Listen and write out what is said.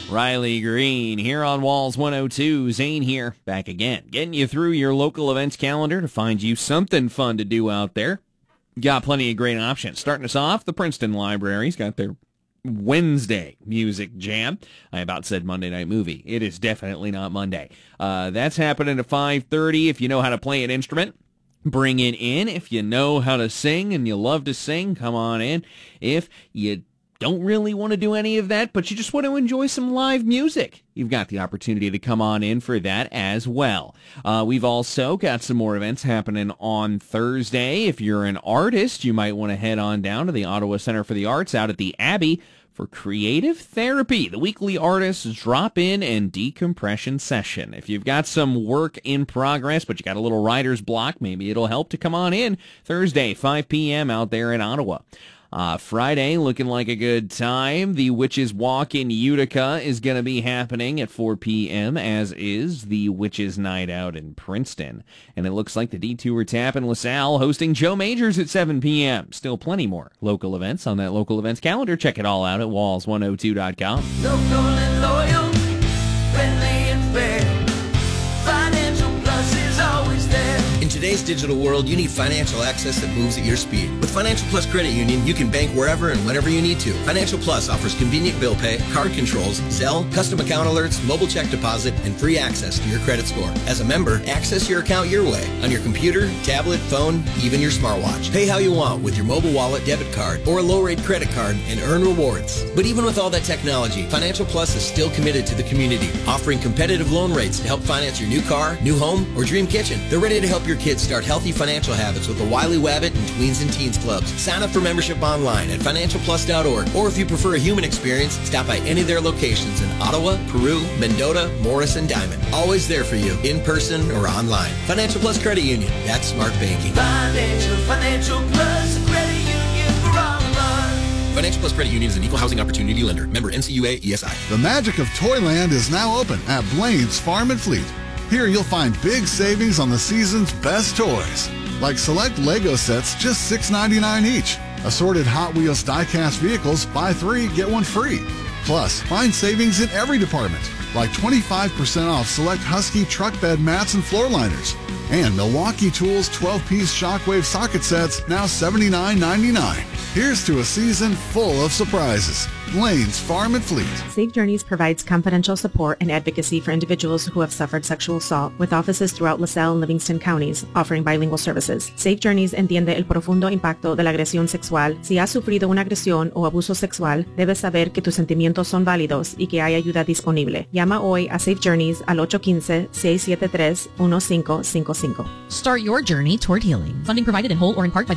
Riley Green here on Walls 102. Zane here, back again, getting you through your local events calendar to find you something fun to do out there. Got plenty of great options. Starting us off, the Princeton Library's got their Wednesday music jam. I about said Monday Night Movie. It is definitely not Monday. That's happening at 5:30. If you know how to play an instrument, bring it in. If you know how to sing and you love to sing, come on in. If you don't really want to do any of that, but you just want to enjoy some live music, you've got the opportunity to come on in for that as well. We've also got some more events happening on Thursday. If you're an artist, you might want to head on down to the Ottawa Center for the Arts out at the Abbey for Creative Therapy, the weekly artist's drop-in and decompression session. If you've got some work in progress, but you got a little writer's block, maybe it'll help to come on in Thursday, 5 p.m. out there in Ottawa. Friday, looking like a good time. The Witches Walk in Utica is going to be happening at 4 p.m., as is the Witches Night Out in Princeton. And it looks like the Detour Tap in LaSalle hosting Joe Majors at 7 p.m. Still plenty more local events on that local events calendar. Check it all out at walls102.com. Local and loyal, friendly and fair. Financial Plus is always there. In today's digital world, you need financial access that moves at your speed. With Financial Plus Credit Union, you can bank wherever and whenever you need to. Financial Plus offers convenient bill pay, card controls, Zelle, custom account alerts, mobile check deposit, and free access to your credit score. As a member, access your account your way, on your computer, tablet, phone, even your smartwatch. Pay how you want with your mobile wallet, debit card, or a low-rate credit card and earn rewards. But even with all that technology, Financial Plus is still committed to the community, offering competitive loan rates to help finance your new car, new home, or dream kitchen. They're ready to help your kids start healthy financial habits with the Wiley Wabbit and Tweens and Teens Clubs. Sign up for membership online at financialplus.org, or if you prefer a human experience, stop by any of their locations in Ottawa, Peru, Mendota, Morris, and Diamond. Always there for you, in person or online. Financial Plus Credit Union. That's smart banking. Financial Plus Credit Union for all of us. Financial Plus Credit Union is an equal housing opportunity lender. Member NCUA ESI. The magic of Toyland is now open at Blaine's Farm and Fleet. Here you'll find big savings on the season's best toys, like select Lego sets just $6.99 each. Assorted Hot Wheels die-cast vehicles, buy 3, get 1 free. Plus, find savings in every department, like 25% off select Husky truck bed mats and floor liners. And Milwaukee Tools 12-piece Shockwave socket sets, now $79.99. Here's to a season full of surprises. Blaine's Farm and Fleet. Safe Journeys provides confidential support and advocacy for individuals who have suffered sexual assault, with offices throughout LaSalle and Livingston counties, offering bilingual services. Safe Journeys entiende el profundo impacto de la agresión sexual. Si has sufrido una agresión o abuso sexual, debes saber que tus sentimientos son válidos y que hay ayuda disponible. Llama hoy a Safe Journeys al 815-673-1555. Start your journey toward healing. Funding provided in whole or in part by